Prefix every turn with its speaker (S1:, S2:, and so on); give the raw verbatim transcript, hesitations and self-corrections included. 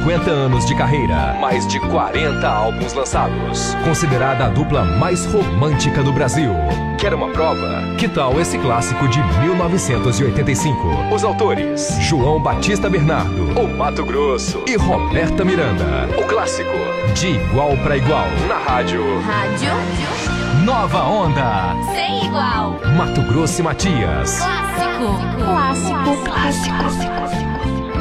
S1: cinquenta anos de carreira, mais de quarenta álbuns lançados. Considerada a dupla mais romântica do Brasil. Quer uma prova? Que tal esse clássico de mil novecentos e oitenta e cinco? Os autores: João Batista Bernardo, O Mato Grosso, e Roberta Miranda. O clássico De Igual pra Igual, na rádio.
S2: Rádio
S1: Nova Onda.
S2: Sem igual.
S1: Mato Grosso e Matias.
S2: Clássico. Clássico. Clássico.